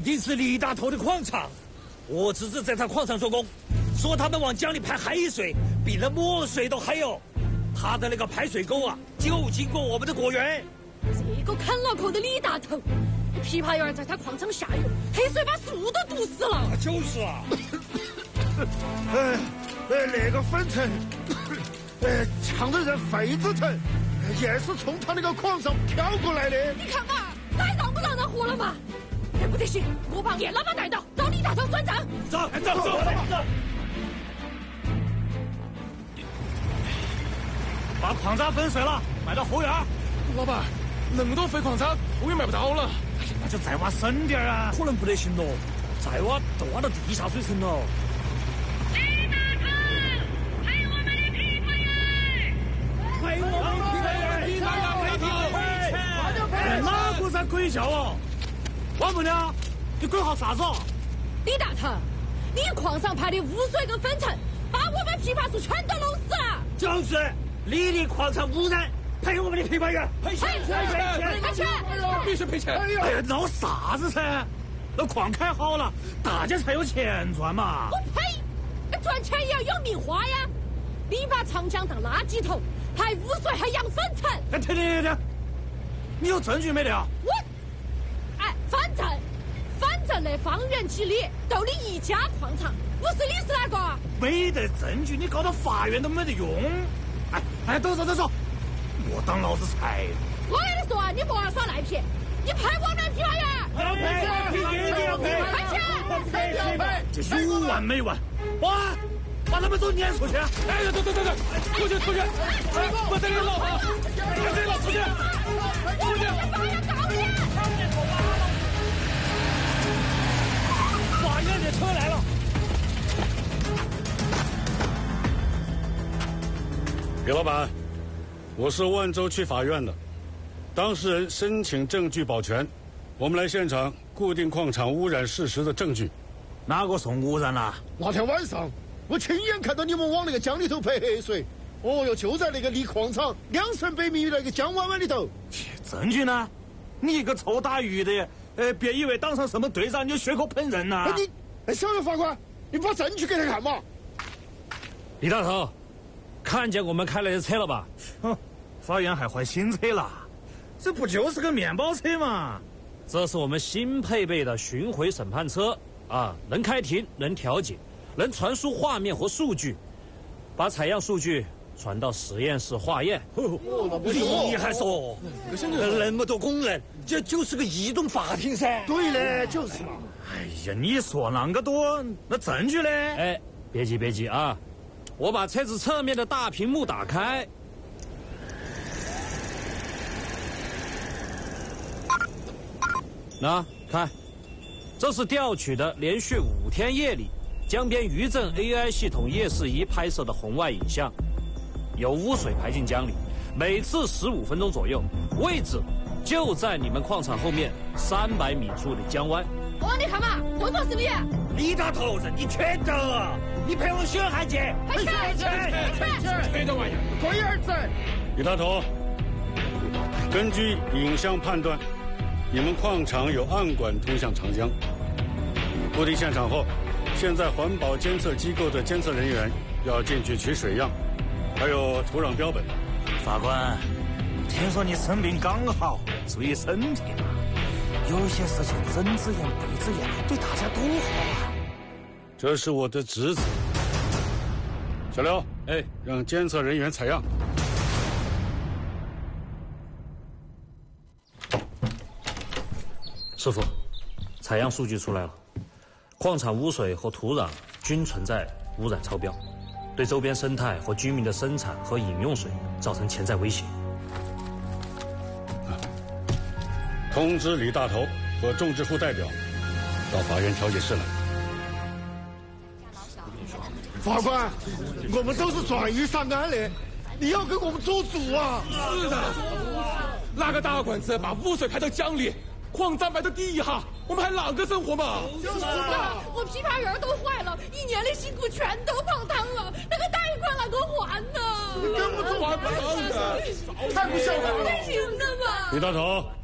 定是李大头的矿场。我侄子在他矿场做工，说他们往江里排海水，比那墨水都还有。他的那个排水沟啊，就经过我们的果园。 这个啃老口的李大头，枇杷园在他矿场下游，黑水把树都毒死了。 就是啊。 那个粉尘，呛得人肺子疼，也是从他那个矿上飘过来的。 你看嘛，那还让不让人活了嘛？哎，不得行，我把叶老板带到，找李大头算账。 走。把矿渣粉碎了，卖到后院。 老板，那么多废矿渣，后院卖不到了。 哎呀，那就再挖深点啊！可能不得行喽，再挖都挖到地下水层了。 李大头，陪我们的枇杷园！ 陪我们枇杷园！ 李大头， 赔！哪个在鬼叫哦？王母娘，你鬼号啥子？ 李大头，你矿上排的污水跟粉尘，把我们枇杷树全都弄死了。 就是，你的矿场污染，赔我们的枇杷园！赔钱！ 必须赔钱！ 哎呀，闹啥子噻？那矿开好了，大家才有钱赚嘛！ 我呸！赚钱也要有命花呀！你把长江当垃圾桶，排污水还养粉尘。 哎，停！你有证据没得啊？ 反正那方圆几里就你一家矿场，不是你是哪个？ 没得证据，你告到法院都没得用。哎，走，莫当老子财。 我跟你说啊，你莫要耍赖皮，你赔我们枇杷园！ 要赔！ 赔！ 这有完没完？把他们都撵出去！ 哎，走，出去！我这里老好，出去！ 法院的车来了。 李老板，我是万州区法院的，当事人申请证据保全，我们来现场固定矿场污染事实的证据。 哪个送污染了？ 那天晚上，我亲眼看到你们往那个江里头排黑水。哦哟，就在那个离矿场200米那个江湾湾里头。 证据呢？你一个臭打鱼的，别以为当上什么队长你就血口喷人呐！ 小杨法官，你把证据给他看嘛。 李大头，看见我们开来的车了吧？法院还换新车了，这不就是个面包车吗？这是我们新配备的巡回审判车啊，能开庭，能调解，能传输画面和数据，把采样数据传到实验室化验。厉害嗦！那么多功能，这就是个移动法庭噻。 对嘞，就是嘛。 哎呀，你说那个多，那证据呢？哎，别急啊！我把车子侧面的大屏幕打开。那看，这是调取的连续5天夜里江边渔政 AI 系统夜视仪拍摄的红外影像，有污水排进江里，每次15分钟左右，位置就在你们矿场后面300米处的江湾。 你看嘛，就说是你。 李大头，你缺德！你赔我血汗钱！ 赔钱！ 这玩意儿， 龟儿子。 李大头，根据影像判断，你们矿场有暗管通向长江。固定现场后，现在环保监测机构的监测人员要进去取水样，还有土壤标本。 法官，听说你生病刚好，注意身体嘛。有些事情睁只眼闭只眼，对大家都好啊。 这是我的侄子。小刘，让监测人员采样。 师傅，采样数据出来了，矿场污水和土壤均存在污染超标，对周边生态和居民的生产和饮用水造成潜在威胁。 通知李大头和种植户代表到法院调解室来。 法官，我们都是专业上岸的，你要给我们做主啊！ 是的，那个大管子把污水排到江里，矿渣埋到地下，我们还啷个生活嘛？ 就是啊，我枇杷园都坏了，1年的辛苦全都泡汤了，那个贷款啷个还呢？ 你跟不住还不上的，太不像话了！ 不行的嘛！ 李大头，